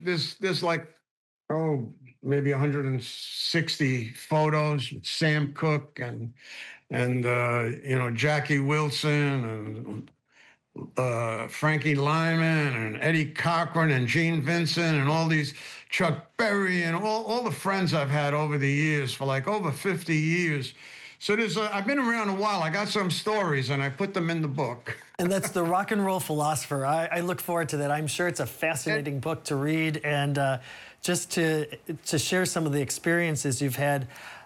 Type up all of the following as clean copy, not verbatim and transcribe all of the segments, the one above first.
There's like, oh, maybe 160 photos with Sam Cooke and Jackie Wilson and Frankie Lyman and Eddie Cochran and Gene Vincent and all these Chuck Berry and all the friends I've had over the years for like over 50 years. So I've been around a while. I got some stories and I put them in the book. And that's The Rock and Roll Philosopher. I look forward to that. I'm sure it's a fascinating book to read and just to share some of the experiences you've had.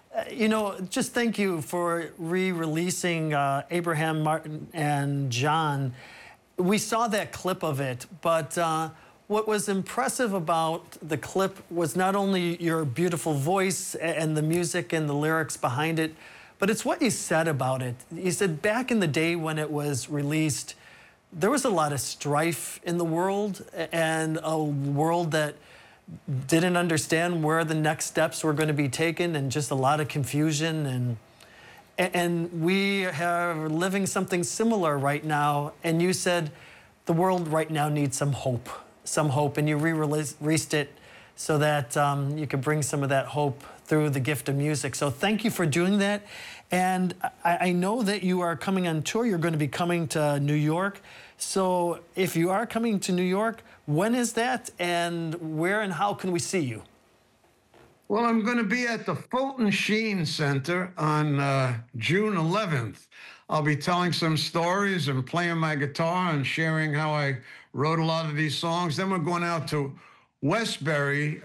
Just thank you for re-releasing Abraham, Martin, and John. We saw that clip of it, but what was impressive about the clip was not only your beautiful voice and the music and the lyrics behind it, but it's what you said about it. You said back in the day when it was released, there was a lot of strife in the world and a world that didn't understand where the next steps were going to be taken and just a lot of confusion. And we are living something similar right now. And you said the world right now needs some hope, and you re-released it so that you could bring some of that hope through the gift of music. So thank you for doing that. And I know that you are coming on tour. You're going to be coming to New York. So if you are coming to New York, when is that, and where and how can we see you? Well, I'm going to be at the Fulton Sheen Center on June 11th. I'll be telling some stories and playing my guitar and sharing how I wrote a lot of these songs. Then we're going out to Westbury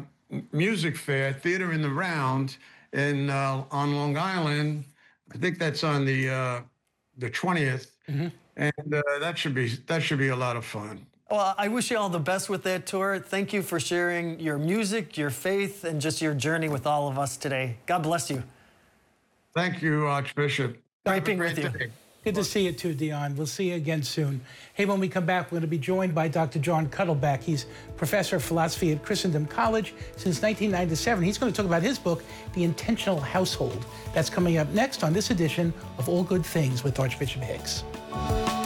Music Fair, Theater in the Round on Long Island. I think that's on the 20th. Mm-hmm. And that should be a lot of fun. Well, I wish you all the best with that tour. Thank you for sharing your music, your faith, and just your journey with all of us today. God bless you. Thank you, Archbishop. Great being with you. Good to see you too, Dion. We'll see you again soon. Hey, when we come back, we're going to be joined by Dr. John Cuddleback. He's professor of philosophy at Christendom College since 1997. He's going to talk about his book, The Intentional Household. That's coming up next on this edition of All Good Things with Archbishop Hicks.